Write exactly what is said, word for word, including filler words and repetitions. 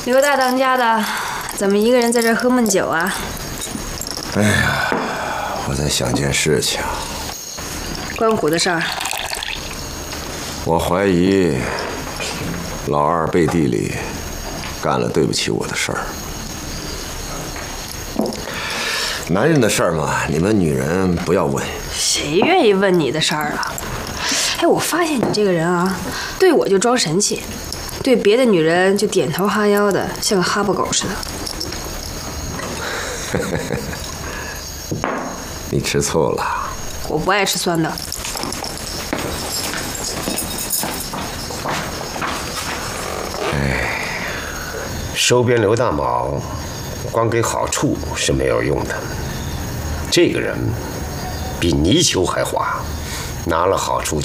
刘大当家的，怎么一个人在这喝闷酒啊？ 哎呀，我在想件事情。 关虎的事儿。 我怀疑老二背地里干了对不起我的事儿。男人的事儿嘛，你们女人不要问。 谁愿意问你的事儿啊？哎，我发现你这个人啊，对我就装神气，对别的女人就点头哈腰的，像个哈巴狗似的。 你吃醋了。 我不爱吃酸的。 哎，收编刘大毛，光给好处是没有用的。这个人比泥鳅还滑，拿了好处